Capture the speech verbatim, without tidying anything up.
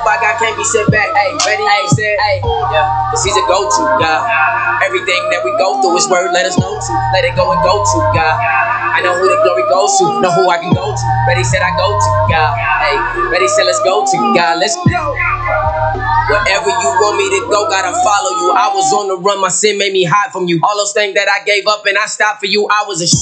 I got can't be set back. Hey, ready? Hey, said, hey, yeah, cause he's a go-to God. Everything that we go through is word, let us know to. Let it go and go to God. I know who the glory goes to, know who I can go to. Ready said I go to God. Hey, ready said let's go to God. Let's go. Wherever you want me to go, gotta follow you. I was on the run, my sin made me hide from you. All those things that I gave up and I stopped for you, I was ashamed.